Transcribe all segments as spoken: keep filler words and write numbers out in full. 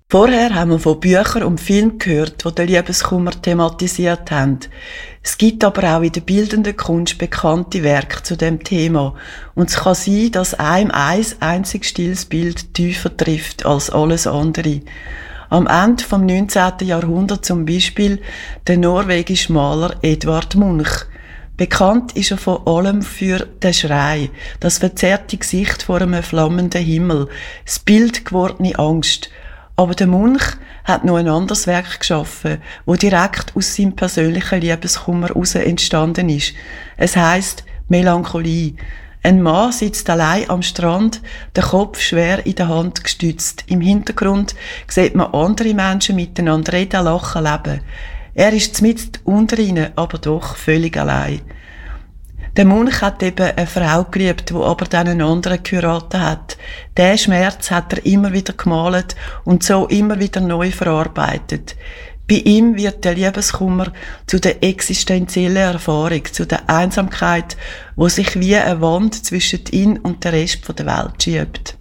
Vorher haben wir von Büchern und Filmen gehört, die den Liebeskummer thematisiert haben. Es gibt aber auch in der bildenden Kunst bekannte Werke zu dem Thema. Und es kann sein, dass einem ein einziges stilles Bild tiefer trifft als alles andere. Am Ende vom neunzehnten Jahrhundert zum Beispiel der norwegische Maler Edvard Munch. Bekannt ist er vor allem für den Schrei, das verzerrte Gesicht vor einem flammenden Himmel, das Bild gewordene Angst. Aber der Munch hat noch ein anderes Werk geschaffen, wo direkt aus seinem persönlichen Liebeskummer heraus entstanden ist. Es heisst Melancholie. Ein Mann sitzt allein am Strand, der Kopf schwer in der Hand gestützt. Im Hintergrund sieht man andere Menschen miteinander reden, lachen, leben. Er ist mitten unter ihnen, aber doch völlig allein. Der Munch hat eben eine Frau geliebt, die aber dann einen anderen geheiratet hat. Diesen Schmerz hat er immer wieder gemalt und so immer wieder neu verarbeitet. Bei ihm wird der Liebeskummer zu der existenziellen Erfahrung, zu der Einsamkeit, wo sich wie eine Wand zwischen ihn und der Rest der Welt schiebt.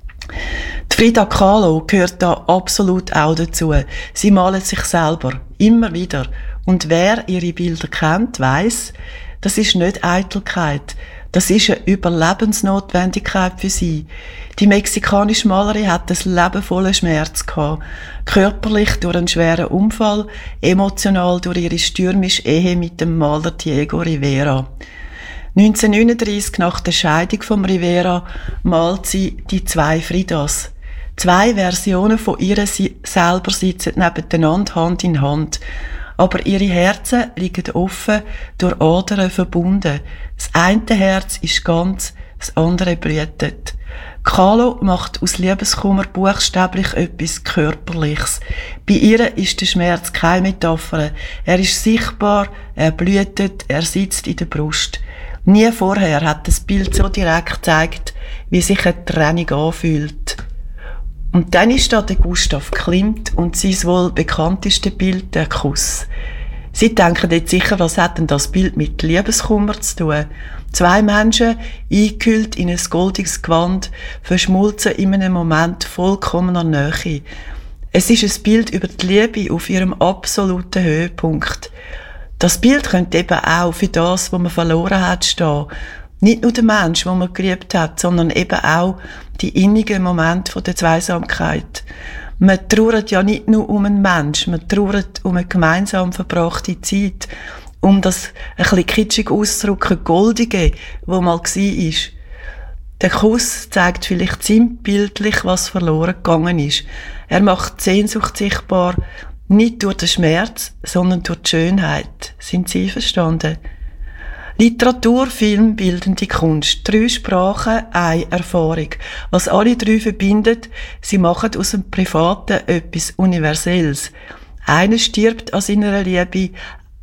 Die Frida Kahlo gehört da absolut auch dazu. Sie malt sich selber, immer wieder. Und wer ihre Bilder kennt, weiss, das ist nicht Eitelkeit. Das ist eine Überlebensnotwendigkeit für sie. Die mexikanische Malerin hat ein Leben voller Schmerz gehabt. Körperlich durch einen schweren Unfall, emotional durch ihre stürmische Ehe mit dem Maler Diego Rivera. neunzehnhundertneununddreissig, nach der Scheidung von Rivera, malt sie die zwei Fridas. Zwei Versionen von ihr selber sitzen nebeneinander, Hand in Hand. Aber ihre Herzen liegen offen, durch Adern verbunden. Das eine Herz ist ganz, das andere blutet. Kahlo macht aus Liebeskummer buchstäblich etwas Körperliches. Bei ihr ist der Schmerz keine Metapher. Er ist sichtbar, er blutet, er sitzt in der Brust. Nie vorher hat das Bild so direkt gezeigt, wie sich eine Trennung anfühlt. Und dann ist da der Gustav Klimt und sein wohl bekannteste Bild, der Kuss. Sie denken jetzt sicher, was hat denn das Bild mit Liebeskummer zu tun? Zwei Menschen, eingehüllt in ein goldiges Gewand, verschmolzen in einem Moment vollkommener Nähe. Es ist ein Bild über die Liebe auf ihrem absoluten Höhepunkt. Das Bild könnte eben auch für das, was man verloren hat, stehen. Nicht nur der Mensch, den man geliebt hat, sondern eben auch die innigen Momente der Zweisamkeit. Man trauert ja nicht nur um einen Mensch, man trauert um eine gemeinsam verbrachte Zeit, um das ein bisschen kitschig auszudrücken, Goldige, wo mal war. Der Kuss zeigt vielleicht sinnbildlich, was verloren gegangen ist. Er macht die Sehnsucht sichtbar, nicht durch den Schmerz, sondern durch die Schönheit. Sind Sie verstanden? Literatur, Film, bildende Kunst. Drei Sprachen, eine Erfahrung. Was alle drei verbindet, sie machen aus dem Privaten etwas Universelles. Einer stirbt an seiner Liebe,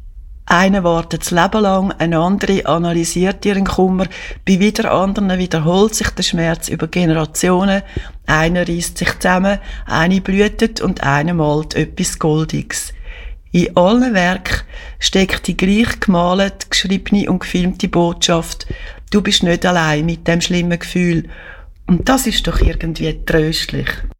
einer wartet das Leben lang, ein andere analysiert ihren Kummer, bei wieder anderen wiederholt sich der Schmerz über Generationen, einer reisst sich zusammen, eine blühtet und einer malt etwas Goldiges. In allen Werken steckt die gleich gemalte, geschriebene und gefilmte Botschaft. Du bist nicht allein mit dem schlimmen Gefühl. Und das ist doch irgendwie tröstlich.